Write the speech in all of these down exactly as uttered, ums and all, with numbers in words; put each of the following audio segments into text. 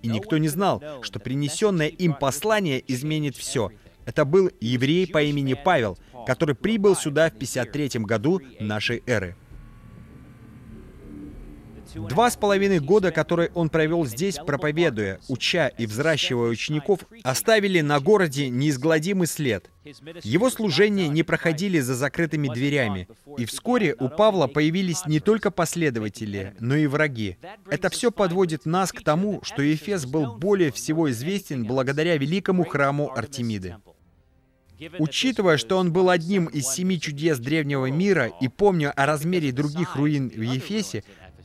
И никто не знал, что принесенное им послание изменит все. Это был еврей по имени Павел, который прибыл сюда в пятьдесят третьем году нашей эры. Два с половиной года, которые он провел здесь, проповедуя, уча и взращивая учеников, оставили на городе неизгладимый след. Его служения не проходили за закрытыми дверями, и вскоре у Павла появились не только последователи, но и враги. Это все подводит нас к тому, что Эфес был более всего известен благодаря великому храму Артемиды. Учитывая, что он был одним из семи чудес древнего мира, и помня о размере других руин в Ефесе,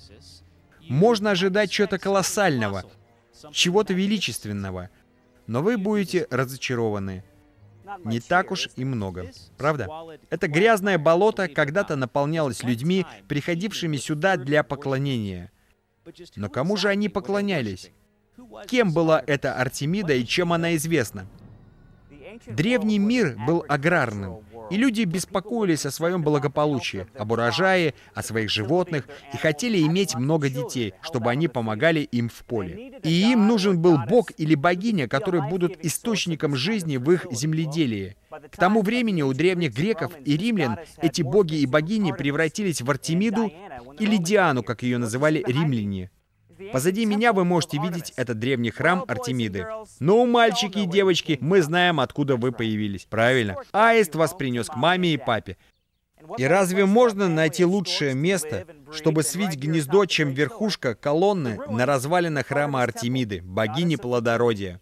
можно ожидать чего-то колоссального, чего-то величественного, но вы будете разочарованы. Не так уж и много, правда? Это грязное болото когда-то наполнялось людьми, приходившими сюда для поклонения. Но кому же они поклонялись? Кем была эта Артемида и чем она известна? Древний мир был аграрным, и люди беспокоились о своем благополучии, об урожае, о своих животных, и хотели иметь много детей, чтобы они помогали им в поле. И им нужен был бог или богиня, которые будут источником жизни в их земледелии. К тому времени у древних греков и римлян эти боги и богини превратились в Артемиду или Диану, как ее называли римляне. Позади меня вы можете видеть этот древний храм Артемиды. Ну, мальчики и девочки, мы знаем, откуда вы появились. Правильно. Аист вас принес к маме и папе. И разве можно найти лучшее место, чтобы свить гнездо, чем верхушка колонны на развалинах храма Артемиды, богини плодородия?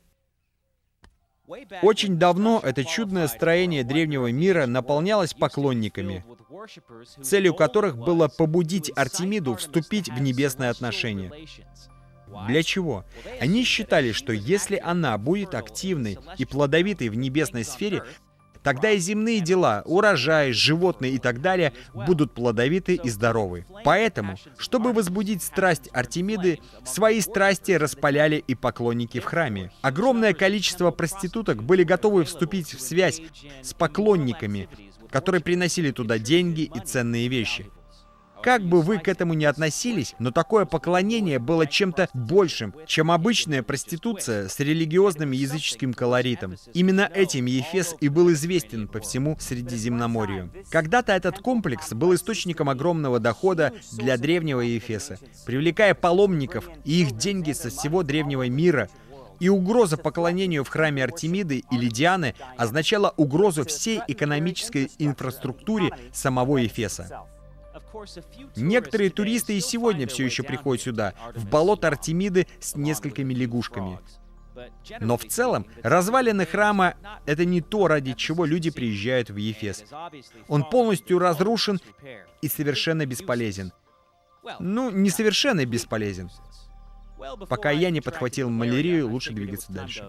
Очень давно это чудное строение древнего мира наполнялось поклонниками, целью которых было побудить Артемиду вступить в небесные отношения. Для чего? Они считали, что если она будет активной и плодовитой в небесной сфере, тогда и земные дела, урожай, животные и так далее будут плодовиты и здоровы. Поэтому, чтобы возбудить страсть Артемиды, свои страсти распаляли и поклонники в храме. Огромное количество проституток были готовы вступить в связь с поклонниками, которые приносили туда деньги и ценные вещи. Как бы вы к этому ни относились, но такое поклонение было чем-то большим, чем обычная проституция с религиозным языческим колоритом. Именно этим Ефес и был известен по всему Средиземноморью. Когда-то этот комплекс был источником огромного дохода для древнего Ефеса, привлекая паломников и их деньги со всего древнего мира. И угроза поклонению в храме Артемиды или Дианы означала угрозу всей экономической инфраструктуре самого Ефеса. Некоторые туристы и сегодня все еще приходят сюда, в болото Артемиды с несколькими лягушками. Но в целом, развалины храма — это не то, ради чего люди приезжают в Ефес. Он полностью разрушен и совершенно бесполезен. Ну, не совершенно бесполезен. Пока я не подхватил малярию, лучше двигаться дальше.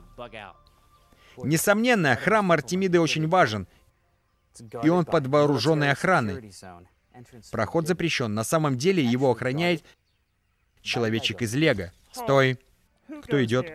Несомненно, храм Артемиды очень важен, и он под вооруженной охраной. Проход запрещен. На самом деле его охраняет человечек из Лего. Стой! Кто идет?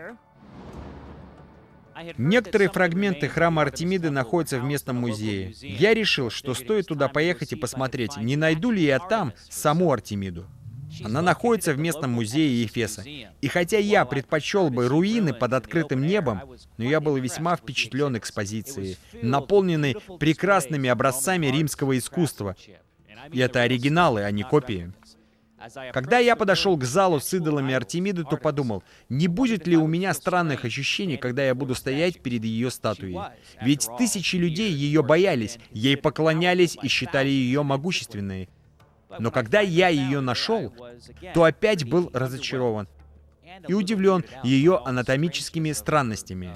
Некоторые фрагменты храма Артемиды находятся в местном музее. Я решил, что стоит туда поехать и посмотреть, не найду ли я там саму Артемиду. Она находится в местном музее Ефеса. И хотя я предпочел бы руины под открытым небом, но я был весьма впечатлен экспозицией, наполненной прекрасными образцами римского искусства. И это оригиналы, а не копии. Когда я подошел к залу с идолами Артемиды, то подумал, не будет ли у меня странных ощущений, когда я буду стоять перед ее статуей. Ведь тысячи людей ее боялись, ей поклонялись и считали ее могущественной. Но когда я ее нашел, то опять был разочарован и удивлен ее анатомическими странностями.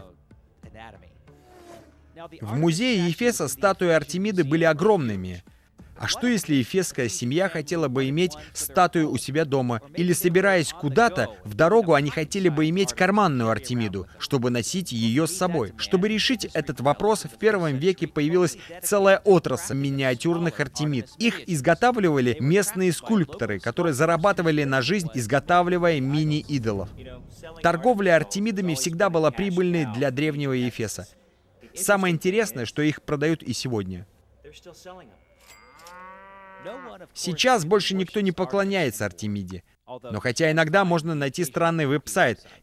В музее Ефеса статуи Артемиды были огромными. А что если ефесская семья хотела бы иметь статую у себя дома? Или, собираясь куда-то, в дорогу они хотели бы иметь карманную Артемиду, чтобы носить ее с собой? Чтобы решить этот вопрос, в первом веке появилась целая отрасль миниатюрных Артемид. Их изготавливали местные скульпторы, которые зарабатывали на жизнь, изготавливая мини-идолов. Торговля Артемидами всегда была прибыльной для древнего Ефеса. Самое интересное, что их продают и сегодня. Сейчас больше никто не поклоняется Артемиде. Но хотя иногда можно найти странный веб-сайт,